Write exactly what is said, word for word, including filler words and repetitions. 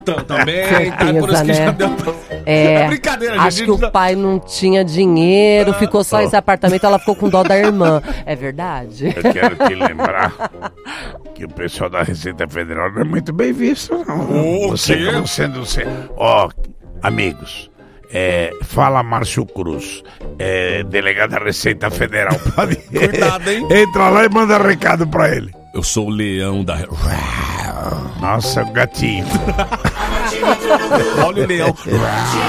Também, certeza, tá, por isso que né? já deu... É, É brincadeira, gente. acho que o pai não tinha dinheiro, ficou só esse apartamento, ela ficou com dó da irmã. É verdade? Eu quero te lembrar que o pessoal da Receita Federal não é muito bem visto, não. O Você quê? como sendo... Ó, amigos, é, fala Márcio Cruz, é, delegado da Receita Federal. Pode... Cuidado, hein? Entra lá e manda recado pra ele. Eu sou o leão da... Nossa, gatinho. Olha o leão.